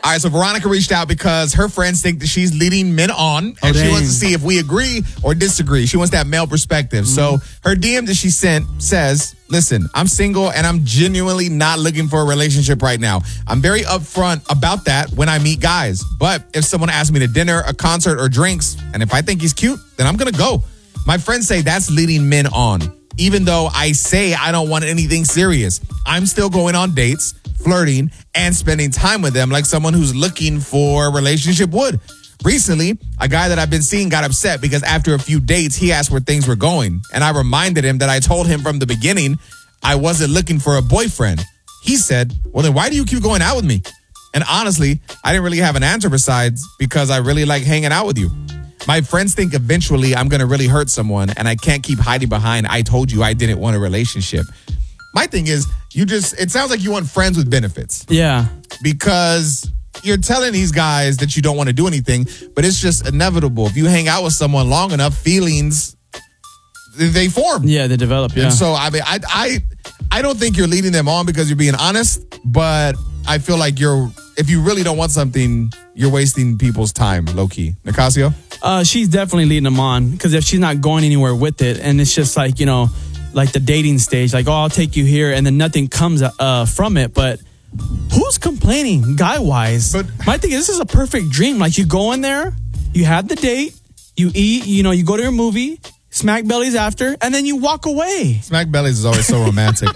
All right, so Veronica reached out because her friends think that she's leading men on, and she wants to see if we agree or disagree. She wants that male perspective. So her DM that she sent says, listen, I'm single and I'm genuinely not looking for a relationship right now. I'm very upfront about that when I meet guys. But if someone asks me to dinner, a concert, or drinks, and if I think he's cute, then I'm going to go. My friends say that's leading men on. Even though I say I don't want anything serious, I'm still going on dates, flirting, and spending time with them like someone who's looking for a relationship would. Recently, a guy that I've been seeing got upset because after a few dates, he asked where things were going. And I reminded him that I told him from the beginning I wasn't looking for a boyfriend. He said, well, then why do you keep going out with me? And honestly, I didn't really have an answer besides because I really like hanging out with you. My friends think eventually I'm going to really hurt someone and I can't keep hiding behind I told you I didn't want a relationship. My thing is, it sounds like you want friends with benefits. Yeah. Because you're telling these guys that you don't want to do anything, but it's just inevitable. If you hang out with someone long enough, feelings, they form. Yeah, they develop, yeah. And so, I mean, I don't think you're leading them on because you're being honest, but I feel like if you really don't want something, you're wasting people's time, low-key. Nicasio? She's definitely leading them on because if she's not going anywhere with it, and it's just like, like the dating stage, like, oh, I'll take you here, and then nothing comes from it. But who's complaining guy-wise? But my thing is, this is a perfect dream. Like, you go in there, you have the date, you eat, you go to your movie, smack bellies after, and then you walk away. Smack bellies is always so romantic.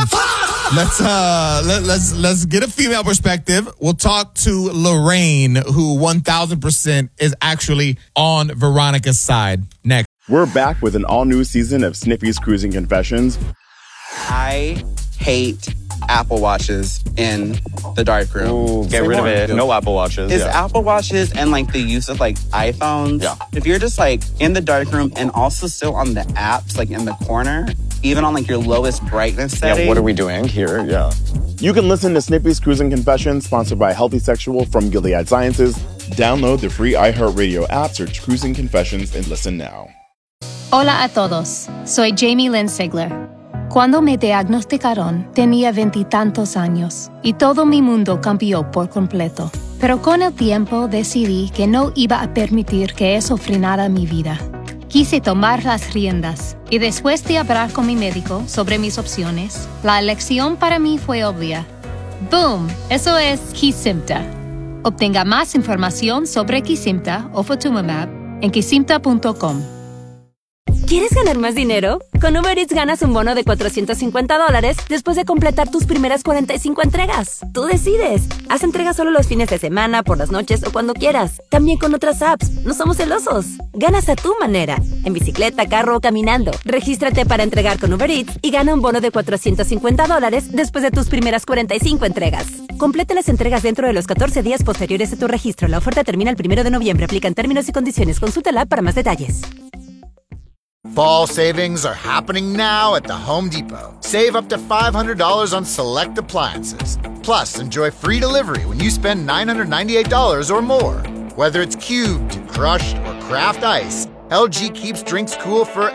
Let's get a female perspective. We'll talk to Lorraine, who 1,000% is actually on Veronica's side. Next. We're back with an all-new season of Snippy's Cruising Confessions. I hate Apple Watches in the darkroom. Ooh, get rid of it. No Apple Watches. Is Apple Watches and like the use of like iPhones. Yeah. If you're just like in the darkroom and also still on the apps, like in the corner, even on like your lowest brightness setting. Yeah, what are we doing here? Yeah. You can listen to Snippy's Cruising Confessions, sponsored by Healthy Sexual from Gilead Sciences. Download the free iHeartRadio app, search Cruising Confessions, and listen now. Hola a todos, soy Jamie Lynn Sigler. Cuando me diagnosticaron, tenía 20 años y todo mi mundo cambió por completo. Pero con el tiempo decidí que no iba a permitir que eso frenara mi vida. Quise tomar las riendas y después de hablar con mi médico sobre mis opciones, la elección para mí fue obvia. ¡Boom! Eso es Kesimpta. Obtenga más información sobre Kesimpta o Ofatumumab en kesimpta.com. ¿Quieres ganar más dinero? Con Uber Eats ganas un bono de $450 después de completar tus primeras 45 entregas. Tú decides. Haz entregas solo los fines de semana, por las noches o cuando quieras. También con otras apps. No somos celosos. Ganas a tu manera. En bicicleta, carro o caminando. Regístrate para entregar con Uber Eats y gana un bono de $450 después de tus primeras 45 entregas. Completa las entregas dentro de los 14 días posteriores a tu registro. La oferta termina el 1 de noviembre. Aplican términos y condiciones. Consulta la app para más detalles. Fall savings are happening now at the Home Depot. Save up to $500 on select appliances. Plus, enjoy free delivery when you spend $998 or more. Whether it's cubed, crushed, or craft ice, LG keeps drinks cool for